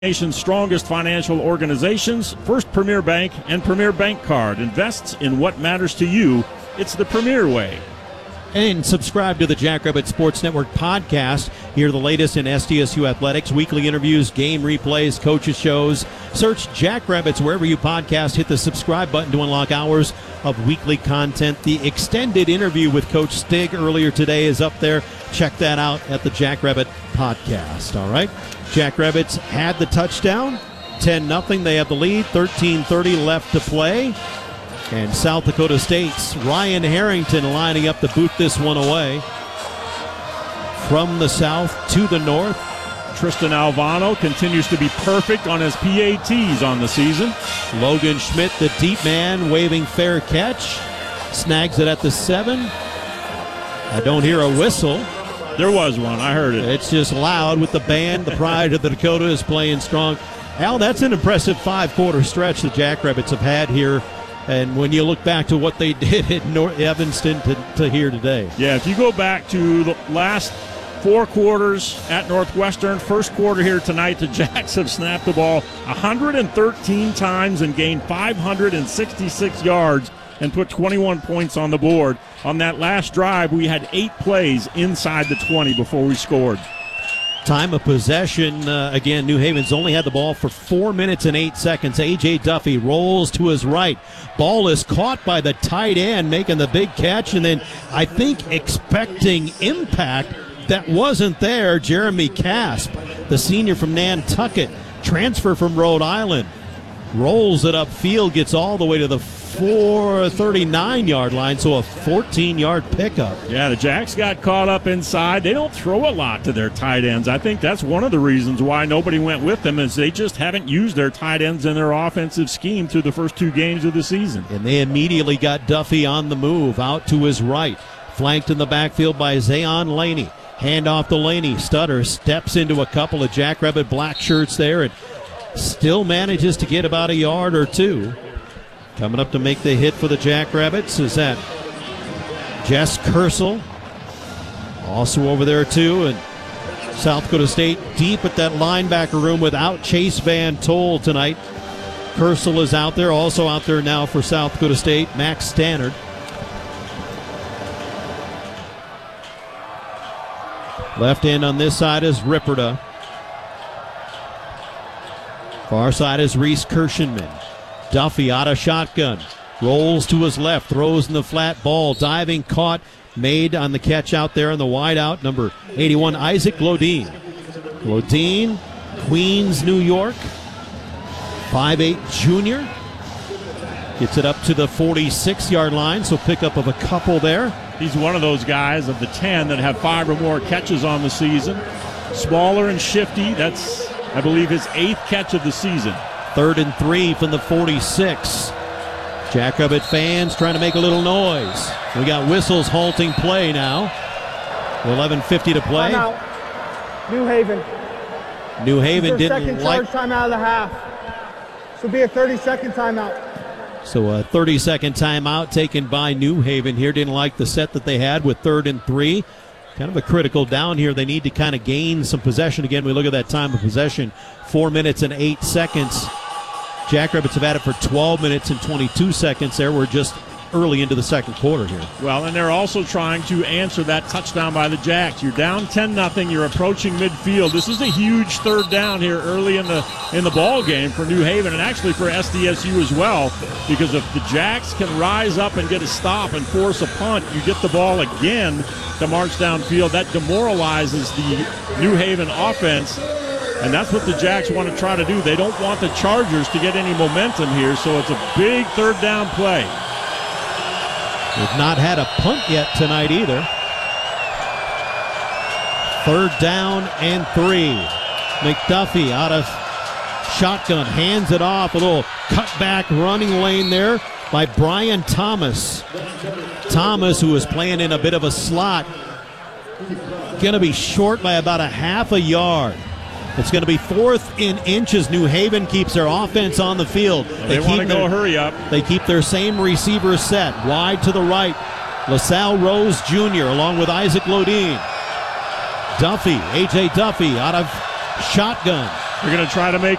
Nation's strongest financial organizations, First Premier Bank and Premier Bank Card, invests in what matters to you. It's the Premier way. And subscribe to the Jackrabbit Sports Network podcast. Hear the latest in SDSU athletics, weekly interviews, game replays, coaches shows. Search Jackrabbits wherever you podcast. Hit the subscribe button to unlock hours of weekly content. The extended interview with Coach Stig earlier today is up there. Check that out at the Jackrabbit podcast. All right. Jackrabbits had the touchdown, 10-0. They have the lead, 13:30 left to play. And South Dakota State's Ryan Harrington lining up to boot this one away. From the south to the north. Tristan Alvano continues to be perfect on his PATs on the season. Logan Schmidt, the deep man, waving fair catch. Snags it at the 7. I don't hear a whistle. There was one. I heard it. It's just loud with the band. The pride of the Dakota is playing strong. Al, that's an impressive 5-quarter stretch the Jackrabbits have had here. And when you look back to what they did at Evanston to here today. Yeah, if you go back to the last 4 quarters at Northwestern, first quarter here tonight, the Jacks have snapped the ball 113 times and gained 566 yards and put 21 points on the board. On that last drive, we had 8 plays inside the 20 before we scored. Time of possession, again, New Haven's only had the ball for 4 minutes and 8 seconds. A.J. Duffy rolls to his right. Ball is caught by the tight end, making the big catch, and then I think expecting impact that wasn't there. Jeremy Casp, the senior from Nantucket, transfer from Rhode Island, rolls it upfield, gets all the way to the 439-yard line, so a 14-yard pickup. Yeah, the Jacks got caught up inside. They don't throw a lot to their tight ends. I think that's one of the reasons why nobody went with them, is they just haven't used their tight ends in their offensive scheme through the first 2 games of the season. And they immediately got Duffy on the move, out to his right, flanked in the backfield by Zayon Laney. Hand off to Laney. Stutter steps into a couple of Jackrabbit black shirts there and still manages to get about a yard or 2. Coming up to make the hit for the Jackrabbits is that Jess Kersel. Also over there, too. And South Dakota State deep at that linebacker room without Chase Van Tol tonight. Kersel is out there. Also out there now for South Dakota State, Max Stannard. Left end on this side is Ripperda. Far side is Reese Kirshenman. Duffy out of shotgun, rolls to his left, throws in the flat ball, diving, caught, made on the catch out there on the wide out, number 81, Isaac Glodine. Glodine, Queens, New York, 5'8" junior. Gets it up to the 46-yard line, so pickup of a couple there. He's one of those guys of the 10 that have 5 or more catches on the season. Smaller and shifty. That's, I believe, his 8th catch of the season. 3rd and 3 from the 46. Jackrabbit fans trying to make a little noise. We got whistles halting play now. 11:50 to play. Timeout. New Haven. New Haven didn't second like. charge timeout of the half. This will be a 30-second timeout. So a 30-second timeout taken by New Haven here. Didn't like the set that they had with 3rd and 3. Kind of a critical down here. They need to kind of gain some possession. Again, we look at that time of possession, 4 minutes and 8 seconds. Jackrabbits have had it for 12 minutes and 22 seconds there. We're just early into the second quarter here. Well, and they're also trying to answer that touchdown by the Jacks. You're down 10-0. You're approaching midfield. This is a huge 3rd down here early in the ball game for New Haven, and actually for SDSU as well, because if the Jacks can rise up and get a stop and force a punt, you get the ball again to march downfield. That demoralizes the New Haven offense, and that's what the Jacks want to try to do. They don't want the Chargers to get any momentum here, so it's a big 3rd down play. They've not had a punt yet tonight either. 3rd down and 3. McDuffie out of shotgun, hands it off. A little cutback running lane there by Brian Thomas. Thomas, who is playing in a bit of a slot, going to be short by about a half a yard. It's going to be 4th in inches. New Haven keeps their offense on the field. They want to go hurry up. They keep their same receiver set. Wide to the right. LaSalle Rose Jr. along with Isaac Lodine. Duffy, A.J. Duffy out of shotgun. They're going to try to make